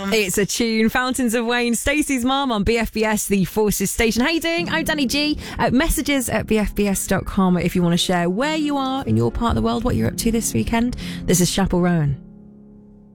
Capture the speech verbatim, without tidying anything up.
mum. It's a tune. Fountains of Wayne, Stacey's mum on B F B S, the Forces station. How you doing? I'm Danny G. Uh, messages at b f b s dot com if you want to share where you are in your part of the world, what you're up to this weekend. This is Chapel Rowan.